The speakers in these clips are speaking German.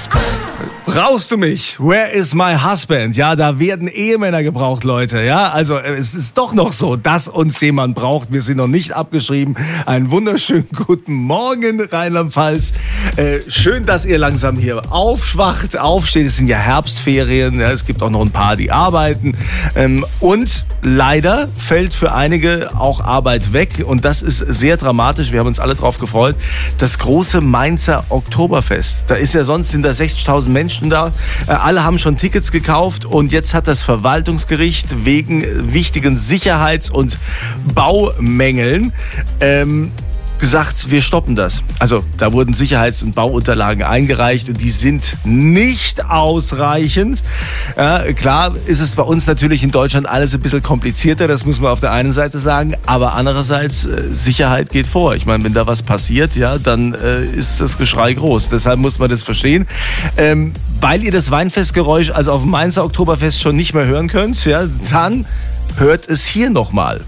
Brauchst du mich? Where is my husband? Ja, da werden Ehemänner gebraucht, Leute. Ja, also es ist doch noch so, dass uns jemand braucht. Wir sind noch nicht abgeschrieben. Einen wunderschönen guten Morgen, Rheinland-Pfalz. Schön, dass ihr langsam hier aufwacht, aufsteht. Es sind ja Herbstferien. Ja, es gibt auch noch ein paar, die arbeiten. Und leider fällt für einige auch Arbeit weg. Und das ist sehr dramatisch. Wir haben uns alle drauf gefreut. Das große Mainzer Oktoberfest. Da ist ja sonst sind da 60.000 Menschen da. Alle haben schon Tickets gekauft und jetzt hat das Verwaltungsgericht wegen wichtigen Sicherheits- und Baumängeln gesagt, wir stoppen das. Also da wurden Sicherheits- und Bauunterlagen eingereicht und die sind nicht ausreichend. Ja, klar ist es bei uns natürlich in Deutschland alles ein bisschen komplizierter, das muss man auf der einen Seite sagen, aber andererseits Sicherheit geht vor. Ich meine, wenn da was passiert, ja, dann ist das Geschrei groß. Deshalb muss man das verstehen. Weil ihr das Weinfestgeräusch also auf dem Mainzer Oktoberfest schon nicht mehr hören könnt, ja, dann hört es hier nochmal.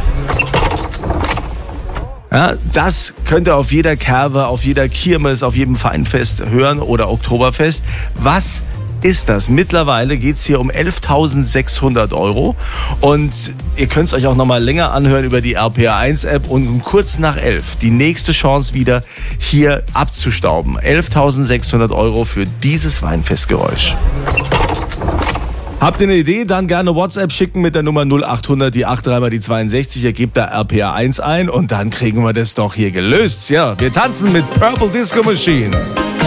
Ja, das könnt ihr auf jeder Kerwe, auf jeder Kirmes, auf jedem Weinfest hören oder Oktoberfest. Was ist das? Mittlerweile geht's hier um 11.600 € und ihr könnt es euch auch nochmal länger anhören über die RPA1-App und um kurz nach 11 die nächste Chance wieder hier abzustauben. 11.600 € für dieses Weinfestgeräusch. Habt ihr eine Idee? Dann gerne WhatsApp schicken mit der Nummer 0800, die 83 mal die 62. Ihr gebt da RPA1 ein und dann kriegen wir das doch hier gelöst. Ja, wir tanzen mit Purple Disco Machine.